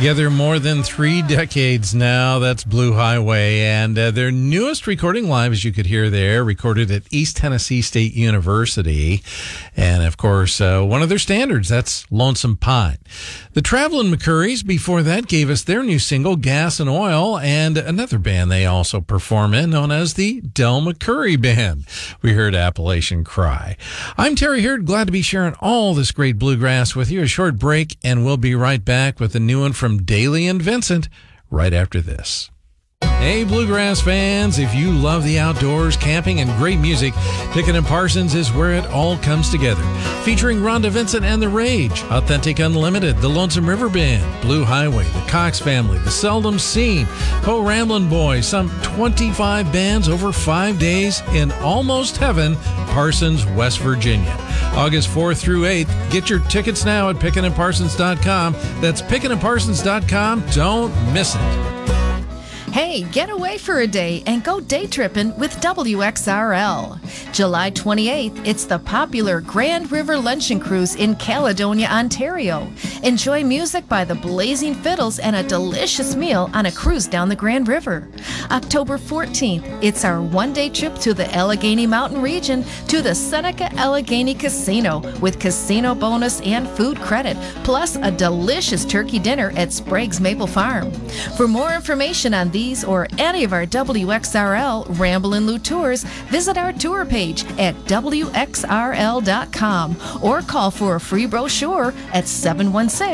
Together more than 3 decades now. That's Blue Highway. And their newest recording live, as you could hear there, recorded at East Tennessee State University. And, of course, one of their standards, that's Lonesome Pine. The Travelin' McCurries, before that, gave us their new single, Gas and Oil, and another band they also perform in, known as the Del McCurry Band. We heard Appalachian Cry. I'm Terry Hurd, glad to be sharing all this great bluegrass with you. A short break, and we'll be right back with a new one from Daly and Vincent right after this. Hey, bluegrass fans, if you love the outdoors, camping, and great music, Pickin' & Parsons is where it all comes together. Featuring Rhonda Vincent and The Rage, Authentic Unlimited, the Lonesome River Band, Blue Highway, the Cox Family, the Seldom Seen, Po Ramblin' Boys, some 25 bands over 5 days in Almost Heaven, Parsons, West Virginia. August 4th through 8th. Get your tickets now at pickinandparsons.com. That's pickinandparsons.com. Don't miss it. Hey, get away for a day and go day tripping with WXRL. July 28th, it's the popular Grand River Luncheon Cruise in Caledonia, Ontario. Enjoy music by the Blazing Fiddles and a delicious meal on a cruise down the Grand River. October 14th, it's our one-day trip to the Allegheny Mountain region to the Seneca Allegheny Casino with casino bonus and food credit, plus a delicious turkey dinner at Sprague's Maple Farm. For more information on these or any of our WXRL Ramblin' Lou tours, visit our tour page at WXRL.com or call for a free brochure at 716